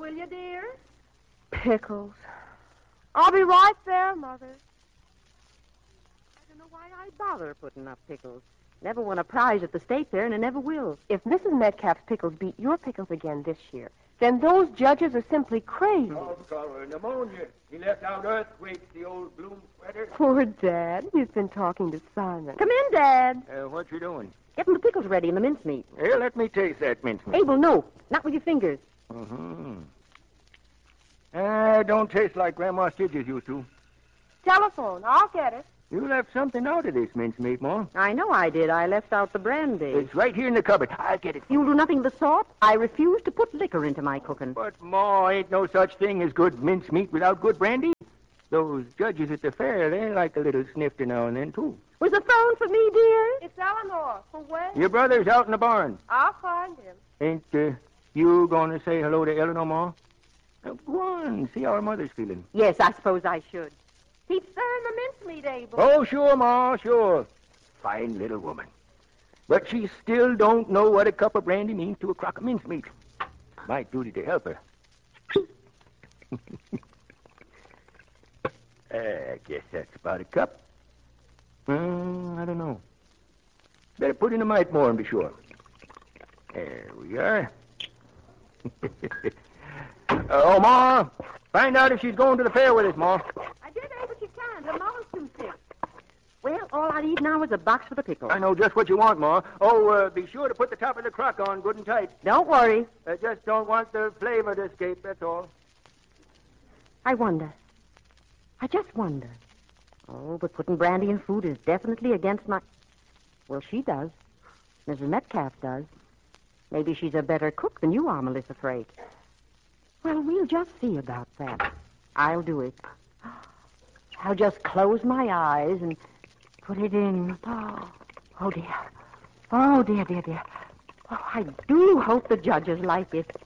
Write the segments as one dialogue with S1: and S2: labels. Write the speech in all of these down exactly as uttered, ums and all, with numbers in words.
S1: will you, dear?
S2: Pickles. I'll be right there, Mother.
S3: I don't know why I bother putting up pickles. Never won a prize at the state fair, and I never will.
S2: If Missus Metcalf's pickles beat your pickles again this year, then those judges are simply crazy.
S4: Oh, color, pneumonia. He left out earthquakes, the old bloom sweater.
S2: Poor Dad. He's been talking to Simon.
S3: Come in, Dad.
S4: Uh, what you doing?
S3: Getting the pickles ready and the mincemeat.
S4: Here, let me taste that mincemeat.
S3: Abel, no. Not with your fingers.
S4: Mm-hmm. Uh, don't taste like Grandma Stidges used to.
S2: Telephone. I'll get it.
S4: You left something out of this mincemeat, Ma.
S3: I know I did. I left out the brandy.
S4: It's right here in the cupboard. I'll get it.
S3: You'll do nothing of the sort? I refuse to put liquor into my cooking.
S4: But, Ma, ain't no such thing as good mincemeat without good brandy. Those judges at the fair, they like a little snifter now and then, too.
S3: Was the phone for me, dear?
S2: It's Eleanor. For when?
S4: Your brother's out in the barn.
S2: I'll find him.
S4: Ain't uh, you going to say hello to Eleanor, Ma? Uh, go on, see how her mother's feeling.
S3: Yes, I suppose I should.
S2: He's stirring the mincemeat, Abel.
S4: Oh, sure, Ma, sure. Fine little woman. But she still don't know what a cup of brandy means to a crock of mincemeat. My duty to help her. uh, I guess that's about a cup. Uh, I don't know. Better put in a mite more and be sure. There we are. uh, oh, Ma, find out if she's going to the fair with us, Ma.
S3: I did, but you can't. Her mama's too sick. Well, all I need now is a box for the pickles.
S4: I know just what you want, Ma. Oh, uh, be sure to put the top of the crock on good and tight.
S3: Don't worry.
S4: I just don't want the flavor to escape, that's all.
S3: I wonder. I just wonder. Oh, but putting brandy in food is definitely against my... Well, she does. Missus Metcalf does. Maybe she's a better cook than you are, Melissa Frake. Well, we'll just see about that. I'll do it. I'll just close my eyes and put it in. Oh, oh dear. Oh, dear, dear, dear. Oh, I do hope the judges like it.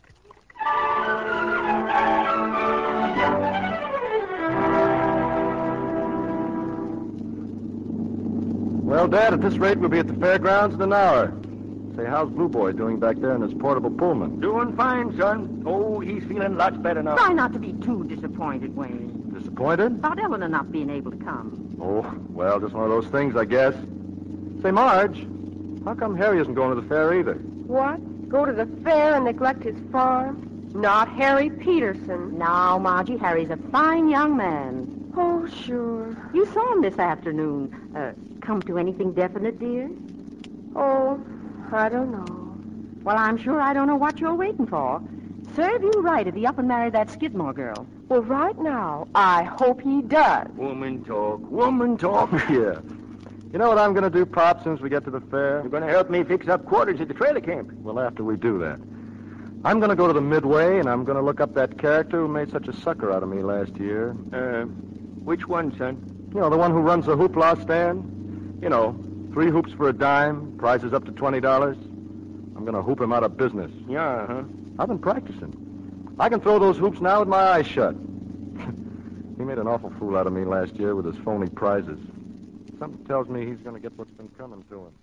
S5: Well, Dad, at this rate, we'll be at the fairgrounds in an hour. Say, how's Blue Boy doing back there in his portable Pullman?
S4: Doing fine, son. Oh, he's feeling lots better now.
S3: Try not to be too disappointed, Wayne.
S5: Disappointed?
S3: About Eleanor not being able to come.
S5: Oh, well, just one of those things, I guess. Say, Marge, how come Harry isn't going to the fair either?
S2: What? Go to the fair and neglect his farm? Not Harry Peterson.
S3: Now, Margie, Harry's a fine young man.
S2: Oh, sure.
S3: You saw him this afternoon. Uh, come to anything definite, dear?
S2: Oh, I don't know.
S3: Well, I'm sure I don't know what you're waiting for. Serve you right if he up and marry that Skidmore girl.
S2: Well, right now, I hope he does.
S4: Woman talk, woman talk.
S5: Yeah. You know what I'm going to do, Pop, as soon as we get to the fair?
S4: You're going to help me fix up quarters at the trailer camp.
S5: Well, after we do that. I'm going to go to the Midway, and I'm going to look up that character who made such a sucker out of me last year.
S4: Uh, which one, son?
S5: You know, the one who runs the hoopla stand? You know, three hoops for a dime, prizes up to twenty dollars. I'm going to hoop him out of business.
S4: Yeah, huh?
S5: I've been practicing. I can throw those hoops now with my eyes shut. He made an awful fool out of me last year with his phony prizes. Something tells me he's going to get what's been coming to him.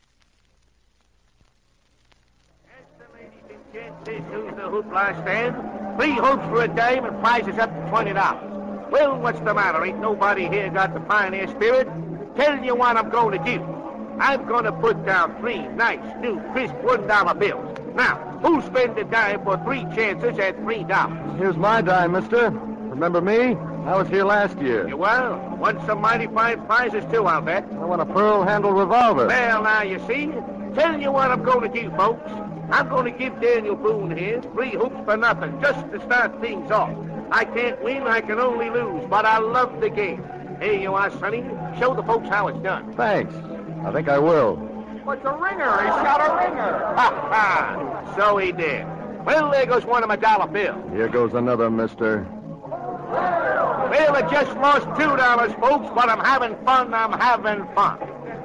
S4: This is the hoopla stand. Three hoops for a dime and prizes up to twenty dollars. Well, what's the matter? Ain't nobody here got the pioneer spirit? Tell you what I'm going to do. I'm going to put down three nice, new, crisp one-dollar bills. Now, who'll spend a dime for three chances at three dollars?
S5: Here's my dime, mister. Remember me? I was here last year.
S4: You well, won some mighty fine prizes, too, I'll bet.
S5: I want a pearl-handled revolver.
S4: Well, now, you see, tell you what I'm going to do, folks. I'm going to give Daniel Boone here three hoops for nothing, just to start things off. I can't win, I can only lose, but I love the game. Here you are, Sonny. Show the folks how it's done.
S5: Thanks. I think I will.
S4: What's a ringer? He's got a ringer. Ha, ha. So he did. Well, there goes one of my dollar bills.
S5: Here goes another, mister.
S4: Well, I just lost two dollars, folks, but I'm having fun, I'm having fun.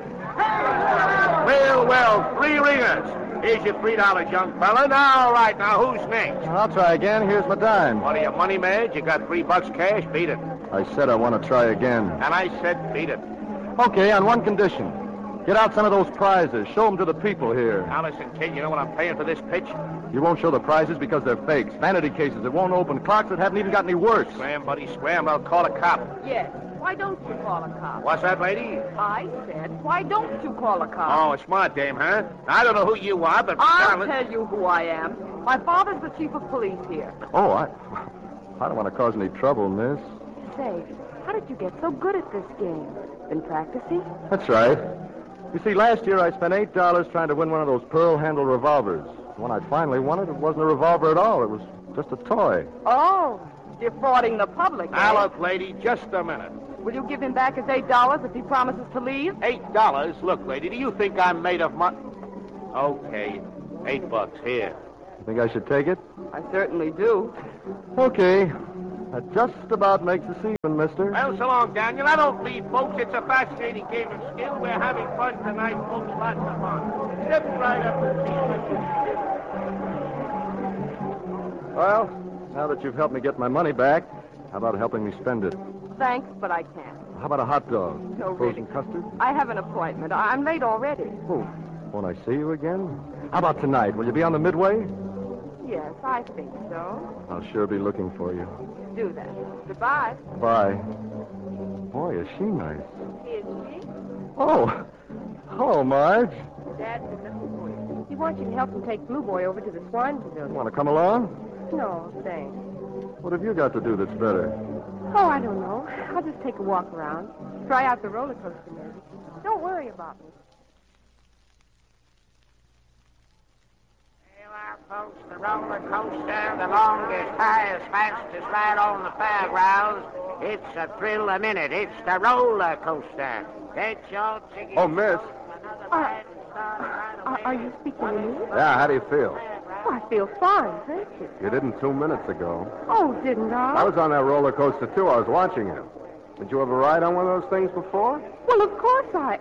S4: Well, well, three ringers. Here's your three dollars, young fella. Now, all right, now, who's next?
S5: I'll try again. Here's my dime.
S4: What are you, money mad? You got three bucks cash? Beat it.
S5: I said I want to try again.
S4: And I said beat it.
S5: Okay, on one condition. Get out some of those prizes. Show them to the people here.
S4: Now listen, kid, you know what I'm paying for this pitch?
S5: You won't show the prizes because they're fakes. Vanity cases that won't open. Clocks that haven't even got any works.
S4: Scram, buddy, scram. I'll call a cop.
S2: Yes. Why don't you call a cop?
S4: What's that, lady?
S2: I said, why don't you call a cop?
S4: Oh, a smart dame, huh? I don't know who you are, but...
S2: I'll
S4: darling-
S2: tell you who I am. My father's the chief of police here.
S5: Oh, I... I don't want to cause any trouble, miss.
S2: Say, how did you get so good at this game? Been practicing?
S5: That's right. You see, last year I spent eight dollars trying to win one of those pearl-handle revolvers. When I finally won it, it wasn't a revolver at all. It was just a toy.
S2: Oh, defrauding the public.
S4: Now,
S2: eh?
S4: look, lady, just a minute.
S2: Will you give him back his eight dollars if he promises to leave?
S4: Eight dollars? Look, lady, do you think I'm made of money? Okay, eight bucks, here.
S5: You think I should take it?
S2: I certainly do.
S5: Okay. That just about makes us even, mister.
S4: Well, so long, Daniel. I don't leave, folks. It's a fascinating game of skill. We're having fun tonight, folks. Lots of fun. Step right up and see.
S5: Well, now that you've helped me get my money back, how about helping me spend it?
S2: Thanks, but I can't.
S5: How about a hot dog?
S2: No,
S5: Frozen
S2: really.
S5: custard?
S2: I have an appointment. I'm late already.
S5: Oh, won't I see you again? How about tonight? Will you be on the Midway?
S2: Yes, I think so.
S5: I'll sure be looking for you.
S2: Do that. Goodbye.
S5: Bye. Boy, is she nice.
S2: Is she?
S5: Oh, hello, Marge.
S2: Dad's been looking for you. He wants you to help him take Blue Boy over to the swine pavilion.
S5: Want to come along?
S2: No, thanks.
S5: What have you got to do that's better?
S2: Oh, I don't know. I'll just take a walk around. Try out the roller coaster, maybe. Don't worry about me.
S1: Here are, folks, the roller coaster, the longest, highest, fastest ride on the fairgrounds. It's a thrill a minute. It's the roller coaster. Get your tickets.
S5: Oh, miss.
S2: Uh, are, are you speaking to me?
S5: Yeah, how do you feel?
S2: Oh, I feel fine, thank you.
S5: You didn't two minutes ago.
S2: Oh, didn't I?
S5: I was on that roller coaster, too. I was watching it. Did you ever ride on one of those things before?
S2: Well, of course I...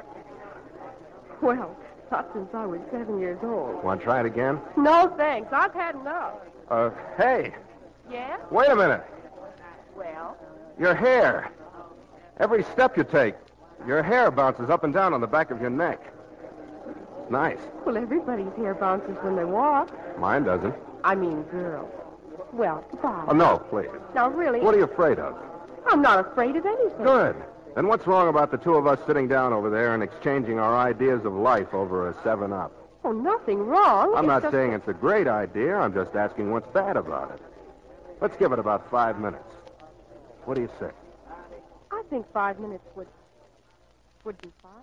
S2: Well, not since I was seven years old.
S5: Want to try it again?
S2: No, thanks. I've had enough.
S5: Uh, hey,
S2: Yeah?
S5: wait a minute.
S2: Well?
S5: Your hair. Every step you take, your hair bounces up and down on the back of your neck. It's nice.
S2: Well, everybody's hair bounces when they walk.
S5: Mine doesn't.
S2: I mean, girls. Well, goodbye.
S5: Oh, no, please.
S2: Now, really,
S5: What are you afraid of?
S2: I'm not afraid of anything.
S5: Good. Then what's wrong about the two of us sitting down over there and exchanging our ideas of life over a seven up?
S2: Oh, nothing wrong.
S5: I'm
S2: It's
S5: not
S2: just
S5: saying
S2: that-
S5: it's a great idea. I'm just asking what's bad about it. Let's give it about five minutes. What do you say?
S2: I think five minutes would... would be fine.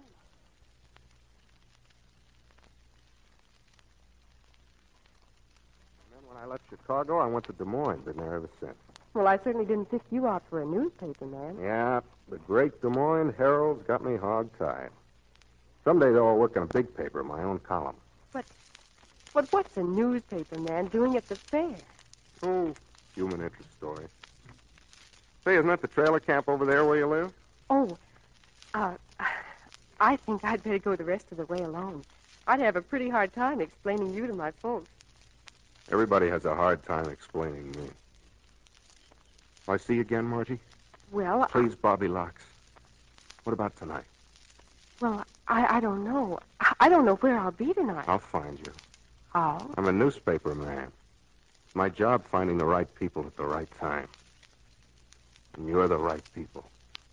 S5: And then when I left Chicago, I went to Des Moines. Been there ever since.
S2: Well, I certainly didn't pick you out for a newspaper, man.
S5: Yeah, the great Des Moines Herald's got me hog-tied. Someday, though, I'll work on a big paper, my own column.
S2: But what's a newspaper man doing at the fair?
S5: Oh, human interest story. Say, isn't that the trailer camp over there where you live?
S2: Oh, uh, I think I'd better go the rest of the way alone. I'd have a pretty hard time explaining you to my folks.
S5: Everybody has a hard time explaining me. Will I see you again, Margie?
S2: Well,
S5: Please, Bobby Locks. What about tonight?
S2: well, I, I don't know. I, I don't know where I'll be tonight.
S5: I'll find you.
S2: Oh?
S5: I'm a newspaper man. It's my job finding the right people at the right time. And you're the right people.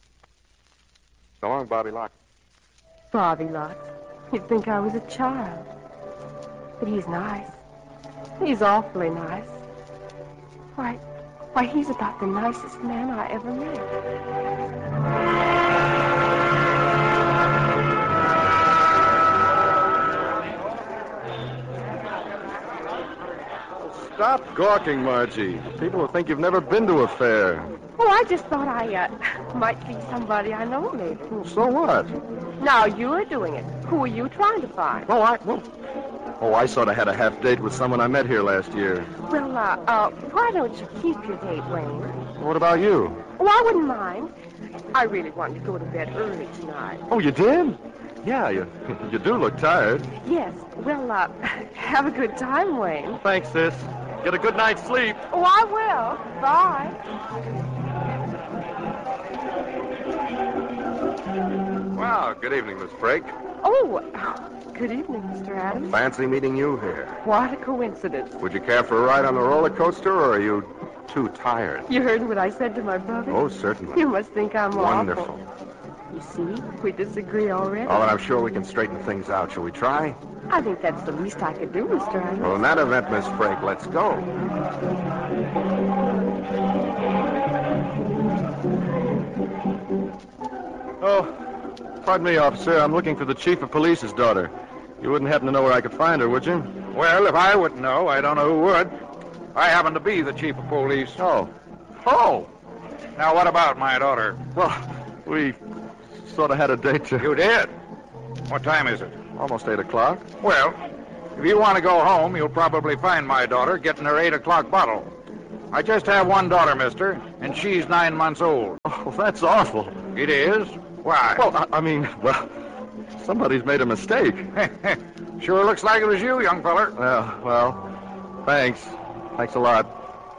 S5: So long, Bobby Locks.
S2: Bobby Locks. You'd think I was a child. But he's nice. He's awfully nice. Why, why, he's about the nicest man I ever met.
S5: Stop gawking, Margie. People will think you've never been to a fair.
S2: Oh, I just thought I, uh, might see somebody I know, maybe.
S5: So what?
S2: Now you're doing it. Who are you trying to find?
S5: Oh, I... Well, oh, I sort of had a half date with someone I met here last year.
S2: Well, uh, uh, why don't you keep your date, Wayne?
S5: What about you?
S2: Oh, I wouldn't mind. I really wanted to go to bed early tonight.
S5: Oh, you did? Yeah, you, you do look tired.
S2: Yes. Well, uh, have a good time, Wayne.
S5: Thanks, sis. Get a good night's sleep.
S2: Oh, I will. Bye.
S5: Well, good evening, Miss Brake.
S2: Oh, good evening, Mister Adams.
S5: Fancy meeting you here.
S2: What a coincidence.
S5: Would you care for a ride on the roller coaster, or are you too tired?
S2: You heard what I said to my brother?
S5: Oh, certainly.
S2: You must think I'm
S5: Wonderful.
S2: awful. You see, we disagree already.
S5: Oh, and I'm sure we can straighten things out. Shall we try?
S2: I think that's the least I could do, Mister Adams.
S5: Well, in that event, Miss Frake, let's go. Oh, pardon me, officer. I'm looking for the chief of police's daughter. You wouldn't happen to know where I could find her, would you?
S6: Well, if I wouldn't know, I don't know who would. I happen to be the chief of police.
S5: Oh. Oh!
S6: Now, what about my daughter?
S5: Well, we sort of had a date to...
S6: You did? What time is it?
S5: Almost eight o'clock.
S6: Well, if you want to go home, you'll probably find my daughter getting her eight o'clock bottle. I just have one daughter, mister, and she's nine months old.
S5: Oh, that's awful.
S6: It is? Why?
S5: Well, I, I mean, well, somebody's made a mistake.
S6: Sure looks like it was you, young feller.
S5: Yeah, well, thanks. Thanks a lot.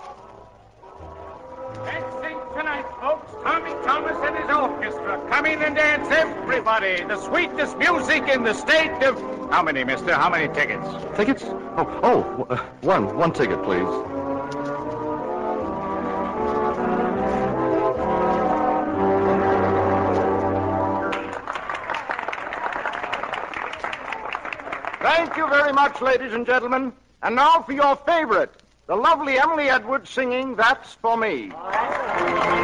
S4: Let's sing tonight, folks. Tommy Thomas and his orchestra. Come in and dance, everybody. The sweetest music in the state of... How many, mister? How many tickets?
S5: Tickets? Oh, oh, uh, one, one ticket, please.
S4: Thank you very much, ladies and gentlemen. And now for your favorite, the lovely Emily Edwards singing That's For Me.